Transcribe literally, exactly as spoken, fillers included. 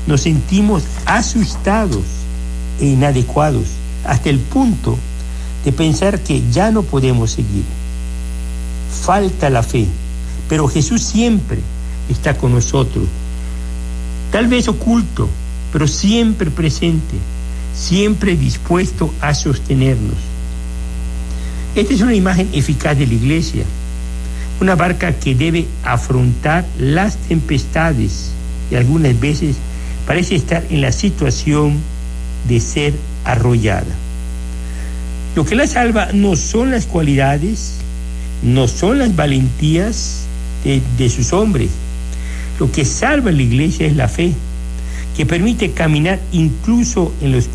nos sentimos asustados e inadecuados hasta el punto de pensar que ya no podemos seguir. Falta la fe, pero Jesús siempre está con nosotros, tal vez oculto, pero siempre presente, siempre dispuesto a sostenernos. Esta es una imagen eficaz de la iglesia, una barca que debe afrontar las tempestades y algunas veces parece estar en la situación de ser arrollada. Lo que la salva no son las cualidades, no son las valentías de, de sus hombres. Lo que salva a la iglesia es la fe, que permite caminar incluso en los